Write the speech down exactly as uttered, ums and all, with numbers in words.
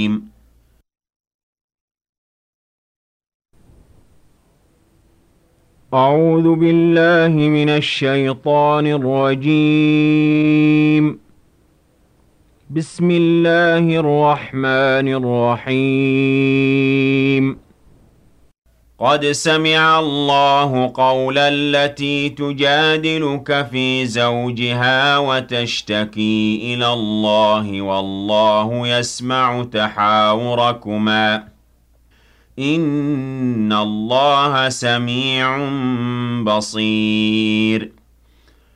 أعوذ بالله من الشيطان الرجيم. بسم الله الرحمن الرحيم. قد سمع الله قول التي تجادلك في زوجها وتشتكي إلى الله والله يسمع تحاوركما إن الله سميع بصير.